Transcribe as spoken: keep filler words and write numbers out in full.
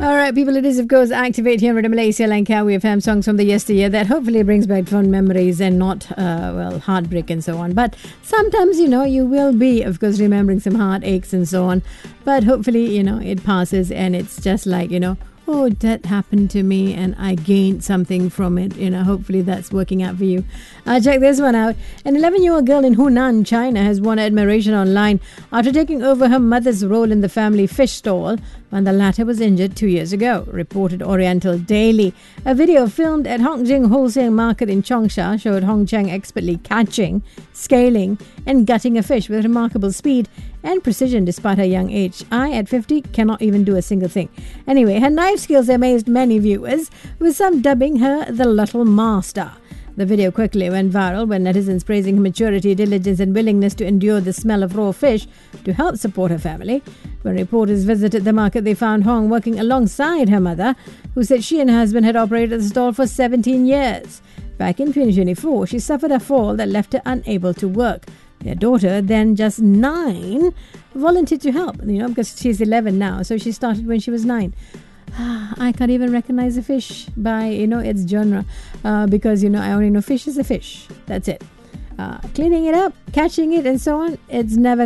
All right, people, it is, of course, Activate here at Malaysia Langkawi F M, songs from the yesteryear that hopefully brings back fond memories and not, uh, well, heartbreak and so on. But sometimes, you know, you will be, of course, remembering some heartaches and so on. But hopefully, you know, it passes and it's just like, you know, oh, that happened to me and I gained something from it. You know, hopefully that's working out for you. Uh, check this one out. An eleven-year-old girl in Hunan, China has won admiration online after taking over her mother's role in the family fish stall when the latter was injured two years ago, reported Oriental Daily. A video filmed at Hongjing Wholesale Market in Chongsha showed Hong Cheng expertly catching, scaling and gutting a fish with remarkable speed and precision despite her young age. I, at fifty, cannot even do a single thing. Anyway, her knife skills amazed many viewers, with some dubbing her the Little Master. The video quickly went viral when netizens praising her maturity, diligence and willingness to endure the smell of raw fish to help support her family. When reporters visited the market, they found Hong working alongside her mother, who said she and her husband had operated the stall for seventeen years. Back in twenty twenty-four, she suffered a fall that left her unable to work. Their daughter, then just nine, volunteered to help, you know, because she's eleven now, so she started when she was nine. I can't even recognize a fish by, you know, its genre uh, because, you know, I only know fish is a fish. That's it. Uh, cleaning it up, catching it and so on, it's never